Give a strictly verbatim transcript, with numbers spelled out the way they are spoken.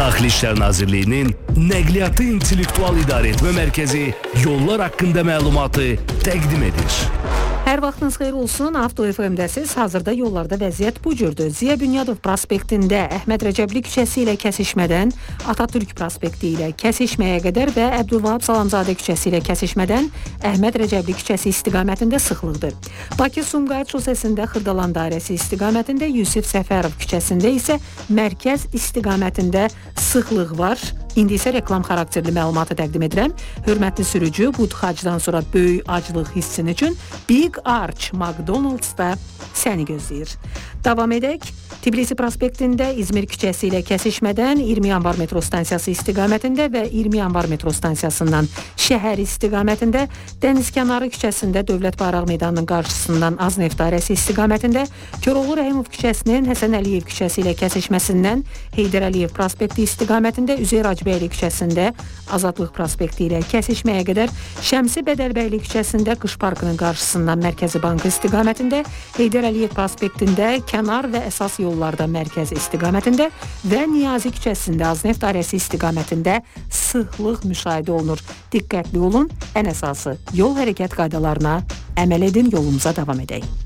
Daxili İşlər Nazirliyinin Nəqliyyatı İntellektual İdarəetmə Mərkəzi yollar haqqında məlumatı təqdim edir. Hər vaxtınız xeyir olsun. Avto F M-dəsiz. Hazırda yollarda vəziyyət bu cürdür. Ziya Bünyadov prospektində Əhməd Rəcəbli küçəsi ilə kəsişmədən Atatürk prospekti ilə kəsişməyə qədər və Əbdülvahab Salamzadə küçəsi ilə kəsişmədən Əhməd Rəcəbli küçəsi istiqamətində sıxlıqdır. Bakı-Sumqayıt şosesində Xırdalan dairəsi istiqamətində, Yusif Səfərov küçəsində isə mərkəz istiqamətində sıxlıq var. İndi isə reklam xarakterli məlumatı təqdim edirəm. Hörmətli sürücü, bu tıxacdan sonra böyük aclıq hissin üçün Big Arch McDonald's-da səni gözləyir. Davam edək. Tbilisi prospektində İzmir küçəsi ilə kəsişmədən iyirmi yanvar metro stansiyası istiqamətində və iyirmi yanvar metro stansiyasından şəhər istiqamətində, Dənizkənarı küçəsində Dövlət Bayraq meydanının qarşısından Azneft dairəsi istiqamətində, Koroğlu Rəhimov küçəsinin Həsən Əliyev küçəsi ilə kəsişməsindən Heydər Əliyev prospekti istiqamətində, Üzeyir Hacıbəyli küçəsində Azadlıq prospekti ilə kəsişməyə qədər, Şəmsi Bədəlbəyli küçəsində Qış Parkının qarşısından Mərkəzi Bankı istiqamətində, Heydər Əliyev prospektində kənar və əsas yollarda mərkəz istiqamətində və Niyazi küçəsində Azneft dairəsi istiqamətində sıxlıq müşahidə olunur. Diqqətli olun, ən əsası yol hərəkət qaydalarına əməl edin, yolumuza davam edək.